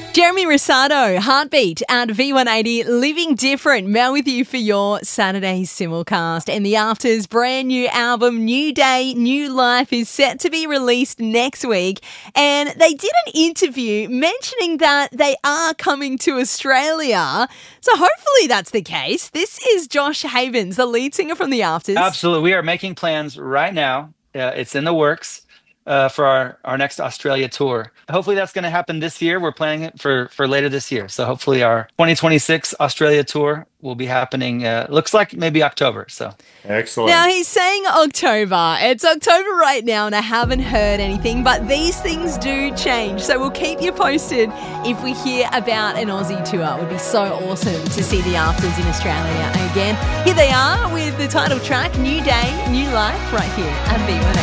Jeremy Rosado, Heartbeat at V180, Living Different. Mel with you for your Saturday simulcast. And the Afters' brand new album, New Day, New Life, is set to be released next week. And they did an interview mentioning that they are coming to Australia. So hopefully that's the case. This is Josh Havens, the lead singer from the Afters. Absolutely. We are making plans right now. It's in the works. For our next Australia tour. Hopefully that's going to happen this year. We're planning it for later this year. So hopefully our 2026 Australia tour will be happening, looks like maybe October. So excellent. Now he's saying October. It's October right now and I haven't heard anything, but these things do change. So we'll keep you posted if we hear about an Aussie tour. It would be so awesome to see the Afters in Australia again. Here they are with the title track, New Day, New Life, right here at V180.